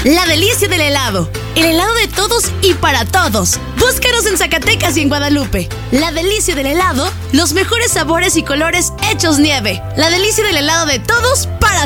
La delicia del helado. El helado de todos y para todos. Búscanos en Zacatecas y en Guadalupe. La delicia del helado, los mejores sabores y colores hechos nieve. La delicia del helado de todos para